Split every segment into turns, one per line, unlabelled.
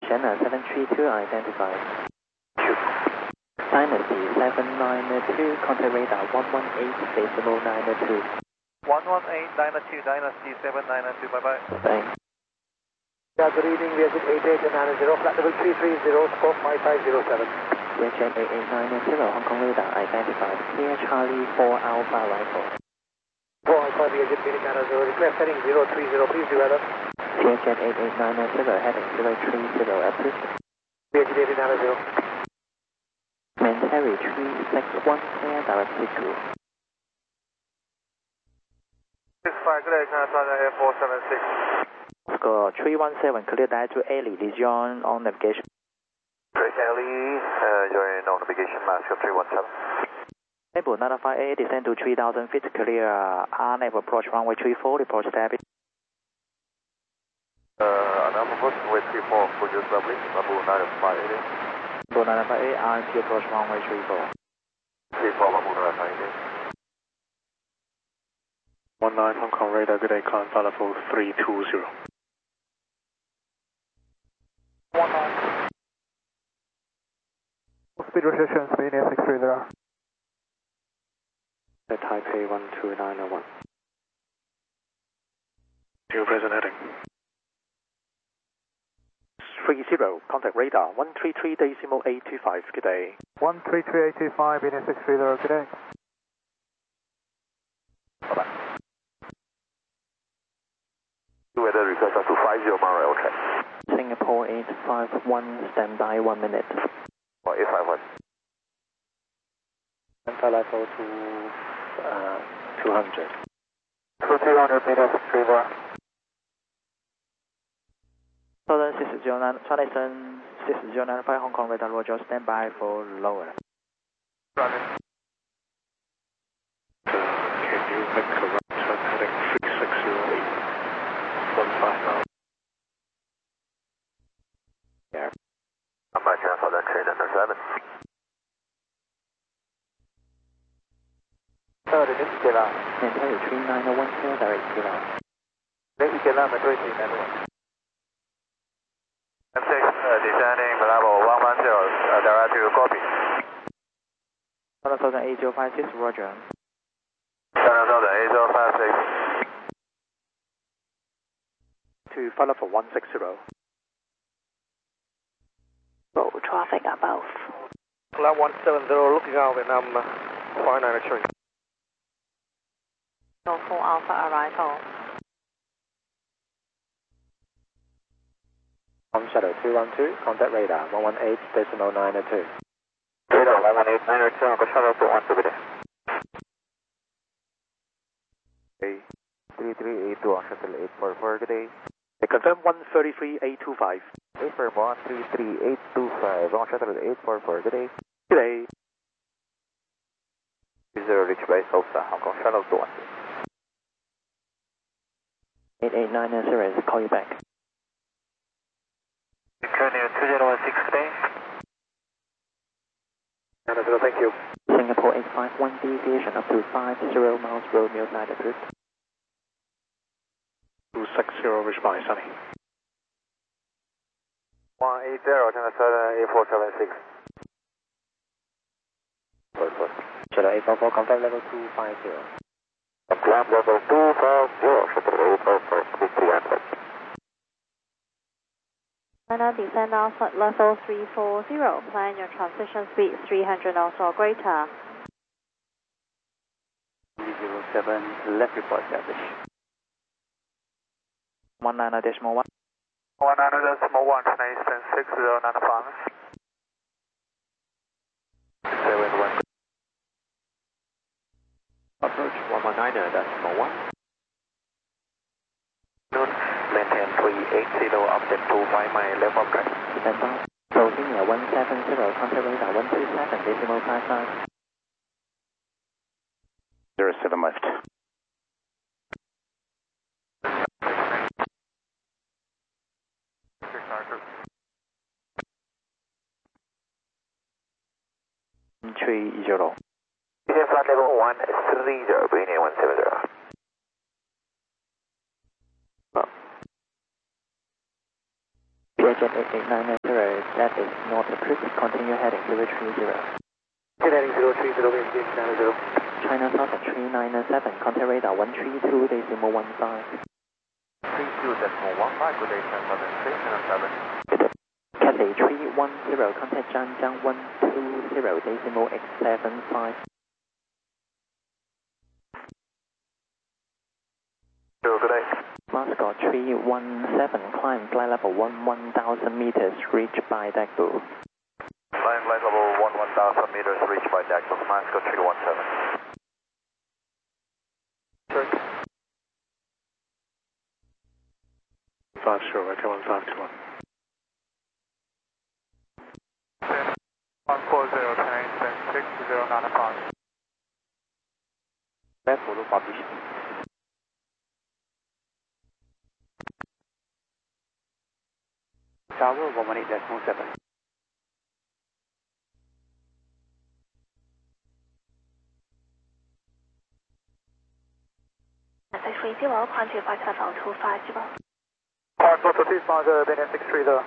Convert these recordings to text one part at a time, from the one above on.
China 732 identified. Dynasty 792, contact radar 118.92.
118, Dynasty 792, bye bye.
Thanks.
Yeah, good evening, Vietjet 8890, flight level 330, scope 5507.
Vietjet 8890, Hong Kong radar identified. Clear Charlie 4 Alpha Rifle.
4 Alpha, Vietjet 8890, request heading 030, please do weather.
Vietjet 8890, heading 030, approved.
Vietjet 8890.
Mentary 361, clear directly to.
65, good day, Canada Air 476.
Score 317, clear direct to Ailey, Legion on navigation.
Great Ellie, you're in on navigation, mask of 317.
Able 958, descend to 3,000 feet, clear RNAV approach runway 34, report status.
I'm approaching runway 34, for just lovely, level 958.
Level 958, RNP approach runway 34.
34, level 958.
19 Hong Kong radar, good day, climb level 320.
19. Speed restriction, speed near 630.
Taipei 12901. Your present heading.
30, contact radar 133.825, good day.
133.825, near 630, good day.
Weather request up to 50 mile rail track.
Singapore 851, standby 1 minute.
851.
Level 200.
200 meters, 34.
Southern 609, Transition 6095, Hong Kong radar, Roger, standby for lower.
Roger.
Can you make a right turn heading 3608? 159.
Yeah.
I'm back here for that train under 7.
Mentary 3901, clear direct to now.
M6, descending level 110, direct to copy.
8056, Roger.
8056.
To follow for 160. Road traffic above.
Flight 170, looking out Vietnam 593.
No 4 Alpha arrival.
Shadow 212, contact radar 118.902.
Radar 118.902, Uncle Shadow 212, good day.
3382, shuttle 844, good day.
Confirm 133.825.
Affirm 133.825, wrong shuttle 844, good day.
Good day.
0 reach base Alpha, Hong Kong Shadow 212.
8890, call you back.
Continue 2016, good day.
Thank you.
Singapore 851, deviation up to 50 miles, Romeo 9 approved.
260, reach by Sunny.
180, China 8476.
Shadow 844, contact level 250.
Climb level 250, shuttle 844, quick 300.
China descend now at level 340. Plan your transition speed 300 knots or greater.
307, left report establish. 19.1.
19.1, China Eastern 6095. 71.
Approach 119.1.
Maintain 380, object 25 mile left of track.
Standby. Closing near 170, contact radar 127.59.
07 left.
Three zero.
Flight level 130, bring in 170.
Learjet 88990, that is not approved. Continue heading 030.
Heading 030, Vietjet 890.
China South at 3997, contact radar 132.15.
32.15, good day, China Southern 397.
Cathay 310, contact Zhangjiang 120.875.
Good day.
Mascot 317, climb flight level 1000 meters, reached by Dagbu.
Climb flight level 1000 meters, reached by Dagbu, Mascot 317.
Check.
50, come on 521.
140, 10, 6095.
Left follow publish. Tower 118.7.
SX30, climb to 570.
Park Foxtrot 250, Vietjet 630.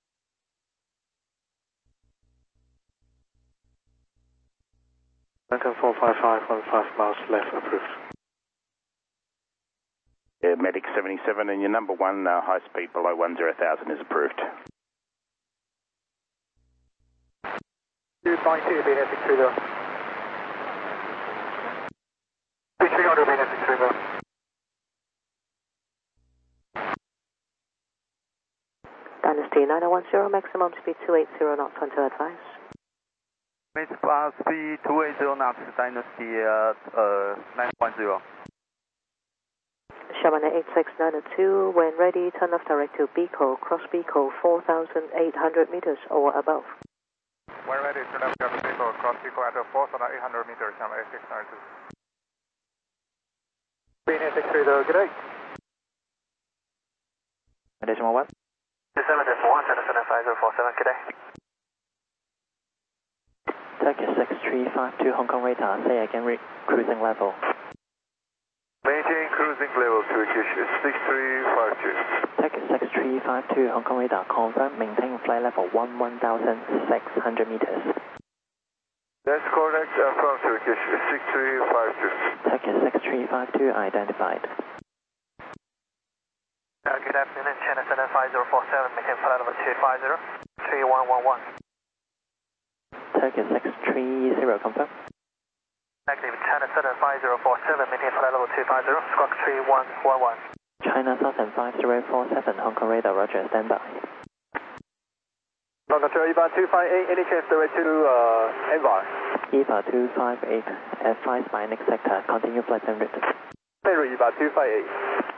Lincoln 455, 15 miles left, approved.
Medic 77 and your number one high speed below 10,000 is approved.
292, Vietjet 630. 3300, Vietjet 630.
Dynasty 9010, maximum speed 280 knots, on to advise.
Maximum speed 280 knots, Dynasty 910.
Sherman 8692, when ready, turn left direct to Beco, cross Beco 4,800 meters or above.
When ready, turn left to Beco, cross Beco at 4,800 meters, Sherman 8692.
Vietjet 630, good day.
Decimal 1.
27.1, 75047, good day.
Turkish 6352, Hong Kong radar, say again, cruising level.
Maintain cruising level, Turkish 6352.
Turkish 6352, Hong Kong radar, confirm, maintain flight level 11,600 meters.
That's correct, from Turkish 6352.
Turkish 6352, identified.
Good afternoon, China 75047, maintain flight level 250, 3111.
Turkish 630, confirm.
Negative, China 75047, maintain flight level 250, squawk 3111.
China Southern 5047, Hong Kong radar, roger, standby.
London to EVA 258, any chance direct to Envar?
EVA 258, advised by next sector, continue flight en route.
Henry EVA 258.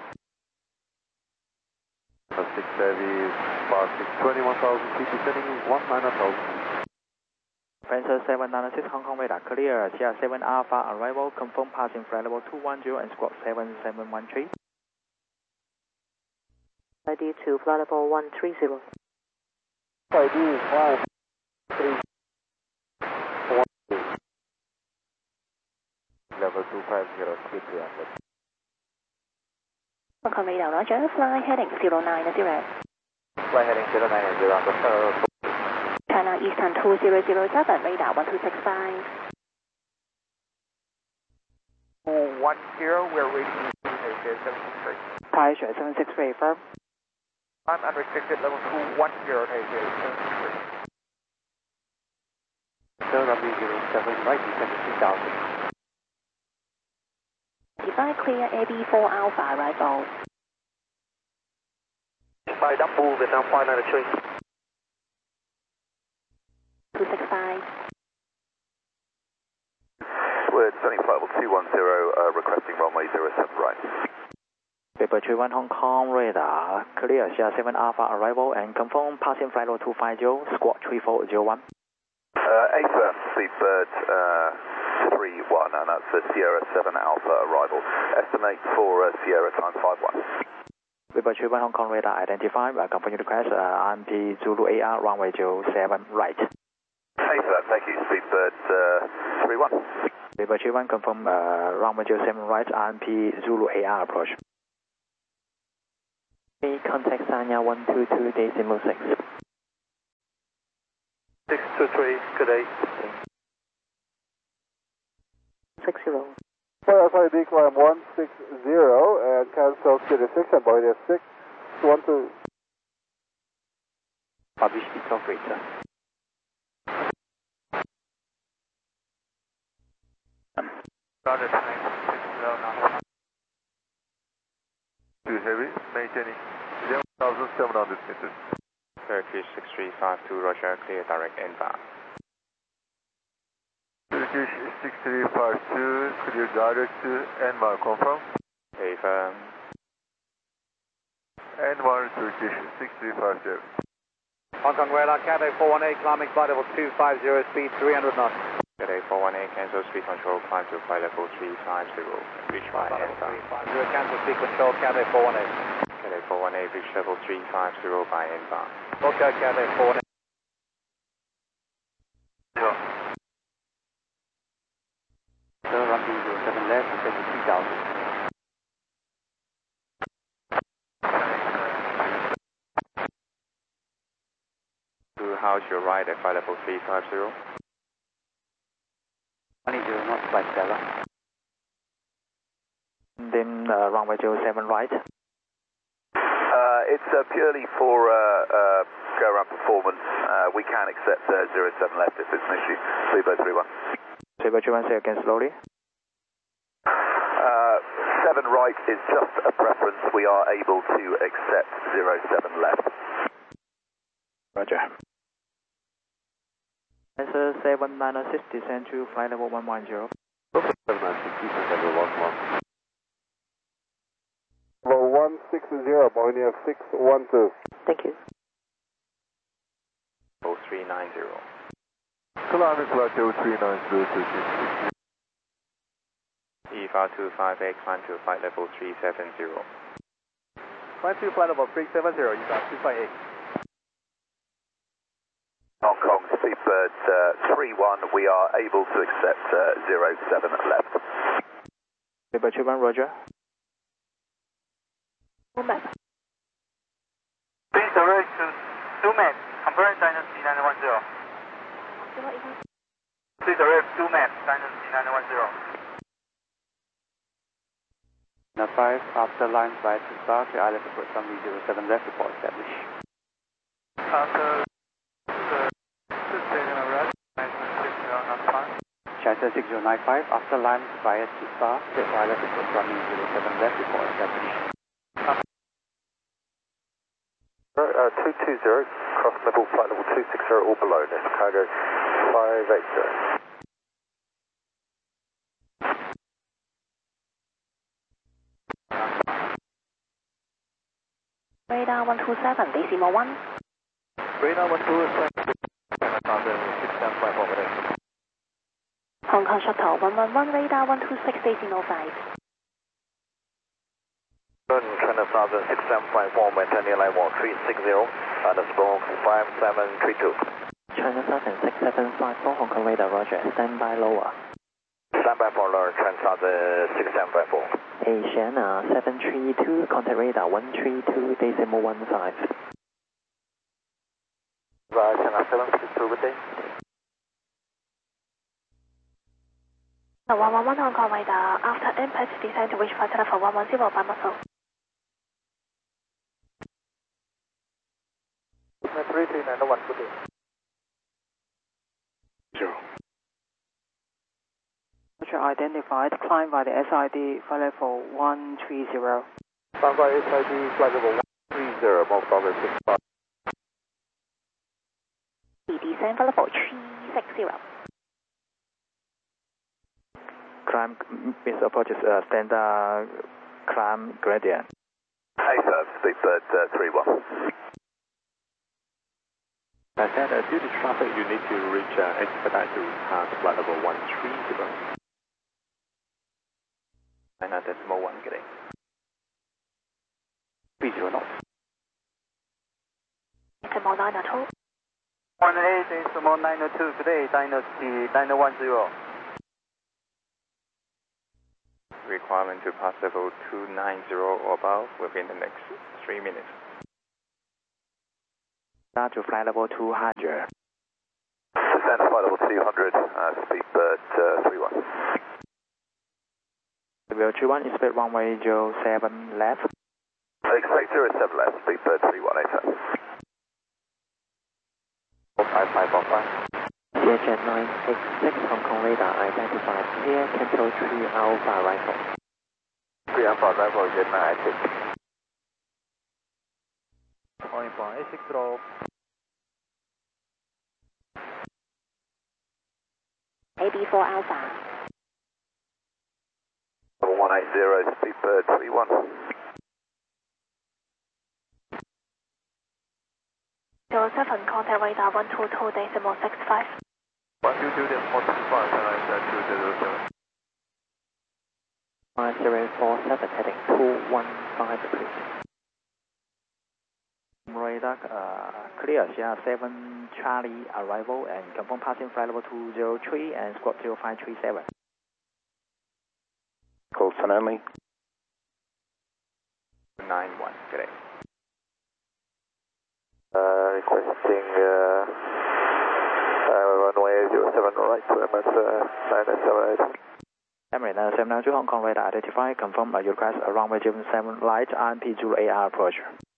6 Heavy, spark 21,000 feet, descending 19,000.
Francis 796, Hong Kong radar, clear, Sierra 7 Alpha, arrival, confirm passing flight level 210 and squawk 7713.
ID to flight level 130.
ID 130.
Level 250, speed 300.
Hong Kong radar, roger, fly heading 090.
Fly heading 090,
China Eastern 2007, radar 1265.
210, we're reaching Asia 763.
Taisha 763, firm.
I'm unrestricted, level 210, Asia 763.
Runway 07, right, descend 2000.
Define clear AB4 Alpha, arrival.
By Dumbo, Vietnam 593.
265.
We're descending flight level 210, requesting runway 07 right.
Paper 31 Hong Kong radar, clear, Sierra 7 Alpha, arrival, and confirm passing flight level 250, squawk 3401.
A-firm, Seabird 31, and that's the Sierra 7 Alpha arrival. Estimate for Sierra time 51.
Paper 31 Hong Kong radar, identified, confirm your request, RMP Zulu AR, runway 07 right.
A-firm, thank you, Seabird 31.
Paper 31, confirm runway 07 right, RMP Zulu AR approach. Contact Sanya 122.6.
623, good day.
60.
Alpha decline 160 and cancel to the 6 and Boeing 612.
Publish speed operator.
Roger, 960 Too heavy, maintaining 11,700 meters.
Turkish 6352, Roger, clear direct inbound.
Turkish 6352, clear direct to Enmar, confirm.
Confirm.
Enmar, Turkish 6352.
Hong Kong radar, Cathay 418, climbing flight level 250, speed 300 knots.
Cathay 418, cancel speed control, climb to flight level 350, reach by inbound.
350, cancel speed control, Cathay 418.
Cathay 418, reach level 350 by inbound.
Okay, Cathay 418.
Sir, runway 07 left, descend to 3000.
To house your right at flight level 350.
180 knots, flight Stella. Then runway 07 right.
It's purely for go-around performance. We can accept 07 left if it's an issue. 3031.
3031, say again slowly.
7 right is just a preference. We are able to accept 07 left.
Roger. Answer 7960, descend to flight level 110.
7960, descend level 110. Level 160, Boeing 612.
Thank you.
0390.
Climbing flight 0390,
EFA 258, climb to flight level 370.
Climb to flight level 370, you got 258.
Hong Kong, Speedbird 31, we are able to accept 07 left.
Speedbird 21, Roger.
Movement.
Please direct to Sumet, confirm Dynasty 910. Please direct to Sumet, Dynasty 910.
Now 5, after line flight to start, the island report runway 07 left, report established.
After sustaining a rest, 960
China 6095, after line via to start, the island report runway 07 left, report established.
220, cross level flight level 260 or below, next cargo 580.
Radar 127, decimal 1.
Radar 127,
Hong Kong Shuttle 111, radar 126, decimal 5.
China Southern 6754, maintaining line 1360, underscore 5732.
China Southern 6754, Hong Kong radar, Roger, stand by lower.
Stand by for China Southern 6754.
Asiana 732, contact radar 132, decimal 15.
China 762, good day.
111 Hong Kong radar, after impact descend to reach flight level 110 by muscle.
339, good day.
0.
Roger, identified, climb by the SID, flight level 130.
Stand by SID, flight level 130, more progress 65.
Descend flight level 360.
Climb, Mr. approaches standard climb gradient.
A-firm, Speedbird 31.
Due to traffic, you need to reach expedite to pass flight level 130. 9.1, getting.
30 knots.
Decimal 902.
18, decimal 902, today, Dynasty 910.
Requirement to pass level 290 or above within the next 3 minutes.
Start to flight level 200.
descend flight level 200, speedbird 31.
Speedbird 31, expect runway 07 left.
Expect 07 left, speedbird 31,
5545. CHN 966 Hong Kong radar identified clear, capital 3 Alpha arrival.
3 Alpha arrival, Jet 986.
Calling for 860.
84 Alpha.
180, speedbird 31.
07, contact radar 122.65.
122.45, and 207.
5047 heading 215 please. Radar clear, Sierra 7 Charlie arrival and confirm passing flight level 203 and squawk 0537.
Call Sun only.
91, good day.
Requesting runway 07 right to MS 978.
Emirates 972 Hong Kong radar identify, confirm your request runway 07 light RMP 0AR approach.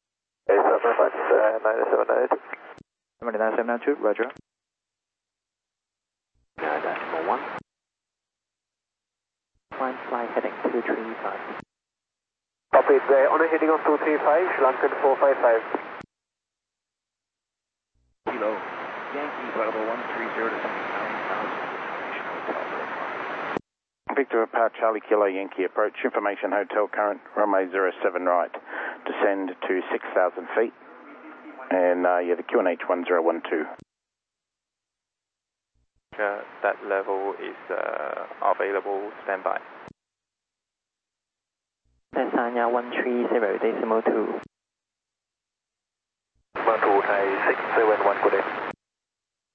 978.
Emirates 972, roger. Decimal 1. Climb flight heading 235.
Copy, on a heading of 235, Sri Lankan 455.
Kilo, Yankee, flight level 130 to 9,000. Victor Apart Charlie Kilo Yankee approach information hotel current runway 07 right, descend to 6,000 feet, and yeah, the QNH 1012.
That level is available, standby.
Sanya 130 decimal 2.
12671, good day.